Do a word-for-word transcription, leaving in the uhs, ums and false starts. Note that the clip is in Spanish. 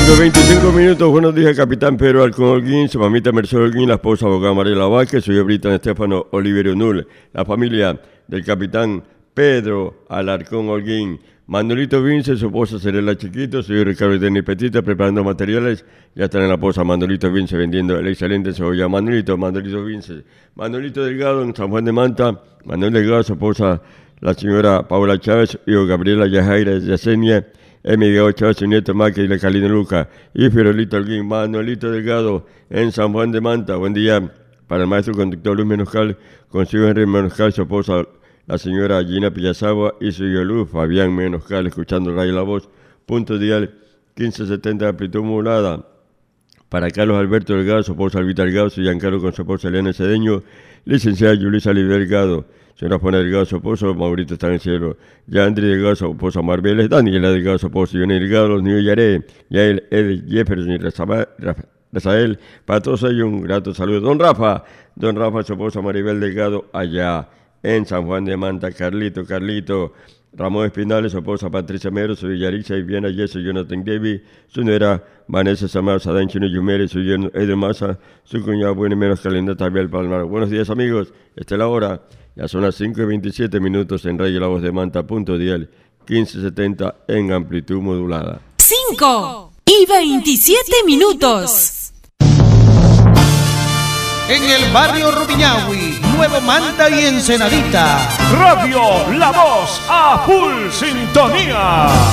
cinco veinticinco minutos. Buenos días, capitán Pedro Alcón Holguín, su mamita Mercedes Holguín, la esposa abogada Mariela Vázquez, su hijo Britan Estefano Oliverio Null, la familia del capitán Pedro Alarcón Holguín, Manolito Vince, su esposa Serela Chiquito, su hijo Ricardo Denis Petita, preparando materiales. Ya están en la posa Manolito Vince vendiendo el excelente cebolla. Manolito, Manolito Vince, Manolito Delgado en San Juan de Manta, Manuel Delgado, su esposa la señora Paula Chávez, hijo Gabriela Yajaira Yacenia, Emilio Chávez, su nieto Maqui y la Calina Luca, y Fiorelito Holguín, Manuelito Delgado en San Juan de Manta. Buen día para el maestro conductor Luis Menoscal, consigo Henry Menoscal, su esposa la señora Gina Pillazagua y su hijo Luz, Fabián Menoscal, escuchando Radio La Voz, punto dial quince setenta de amplitud modulada. Para Carlos Alberto Delgado, su esposa Albita Delgado, su Giancarlo con su esposa Elena Cedeño, licenciada Yulisa Lidia Delgado, señora Juana Delgado, su esposo, Maurito está en el cielo, Yandri Delgado, su esposa Marbeles, Daniela Delgado, su esposo, Yone Delgado, los niños Yaré, Yael, Ed, Jefferson y Rafael, para todos ellos un grato saludo. Don Rafa, don Rafa, su esposa Maribel Delgado, allá en San Juan de Manta, Carlito, Carlito, Ramón Espinales, su esposa Patricia Mero, su Villarixa y Viana Yeso, Jonathan Davy, su nuera Vanessa Samar, Sadán Chino Yumere, su yerno Edo Massa, su cuñado Bueno y Menos Calenda Tabiel Palmar. Buenos días, amigos, esta es la hora, ya son las cinco y veintisiete minutos en Radio La Voz de Manta, punto dial quince setenta en amplitud modulada. cinco y veintisiete minutos. En el barrio Rumiñahui, Nuevo Manta y Ensenadita. Radio La Voz a full sintonía.